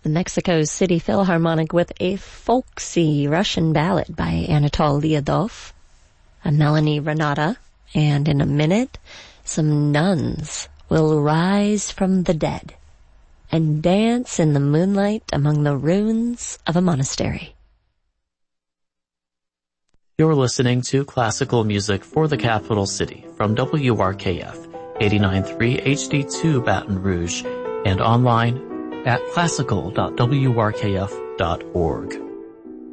the Mexico City Philharmonic with a folksy Russian ballad by Anatol Lyudov, a Melanie Renata, and in a minute, some nuns will rise from the dead and dance in the moonlight among the ruins of a monastery. You're listening to classical music for the capital city from WRKF 89.3 HD2 Baton Rouge and online at classical.wrkf.org.